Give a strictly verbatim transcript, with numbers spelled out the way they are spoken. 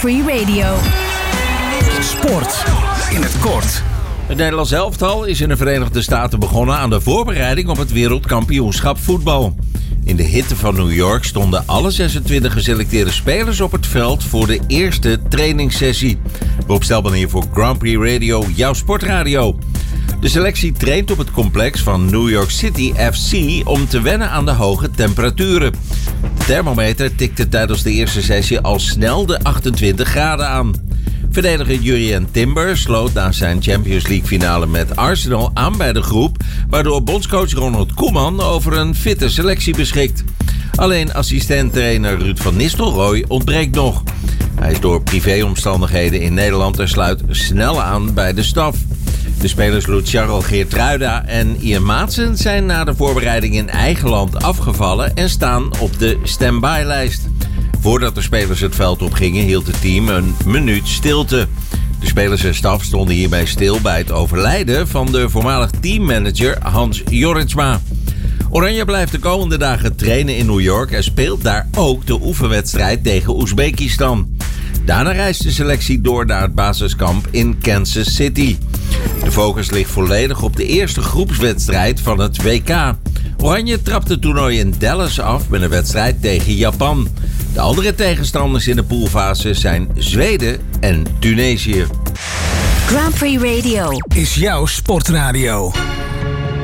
Free Radio. Sport in het kort. Het Nederlands elftal is in de Verenigde Staten begonnen aan de voorbereiding op het wereldkampioenschap voetbal. In de hitte van New York stonden alle zesentwintig geselecteerde spelers op het veld voor de eerste trainingssessie. Rob Stelman hier voor Grand Prix Radio, jouw sportradio. De selectie traint op het complex van New York City F C om te wennen aan de hoge temperaturen. De thermometer tikte tijdens de eerste sessie al snel de achtentwintig graden aan. Verdediger Jurrien Timber sloot na zijn Champions League finale met Arsenal aan bij de groep, waardoor bondscoach Ronald Koeman over een fitte selectie beschikt. Alleen assistent-trainer Ruud van Nistelrooy ontbreekt nog. Hij is door privéomstandigheden in Nederland en sluit snel aan bij de staf. De spelers Luciano Geertruida en Ian Maatsen zijn na de voorbereiding in eigen land afgevallen en staan op de stand-by-lijst. Voordat de spelers het veld opgingen, hield het team een minuut stilte. De spelers en staf stonden hierbij stil bij het overlijden van de voormalig teammanager Hans Jorritsma. Oranje blijft de komende dagen trainen in New York en speelt daar ook de oefenwedstrijd tegen Oezbekistan. Daarna reist de selectie door naar het basiskamp in Kansas City. De focus ligt volledig op de eerste groepswedstrijd van het W K. Oranje trapt het toernooi in Dallas af met een wedstrijd tegen Japan. De andere tegenstanders in de poolfase zijn Zweden en Tunesië. Grand Prix Radio Is jouw sportradio.